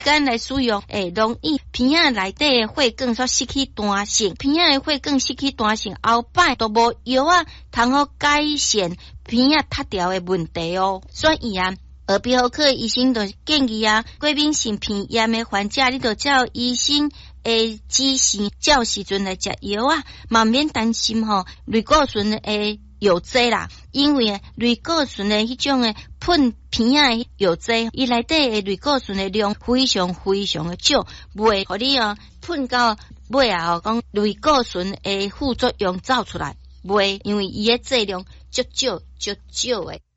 间来使用，会容易鼻仔内底血管所失去弹性，鼻仔的血管失去弹性，后摆都无药啊，通好改善鼻仔塌掉的问题哦。所以啊，耳鼻喉科医生就建议啊，过敏性鼻炎的患者，你就照医生的指示，照时阵来食药啊，嘛免担心吼，类固醇的药剂啦，因为类固醇的迄种的喷片的药剂，伊内底的类固醇的量非常非常的少，袂互你喷到尾啊讲类固醇的副作用走出来，袂，因为伊的剂量足少的。